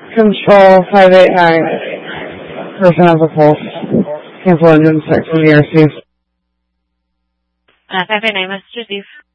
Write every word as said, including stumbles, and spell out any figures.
Control five eight nine. Person has a pulse. Cancel engine six from the R C. Uh, five eight nine, Mister Steve.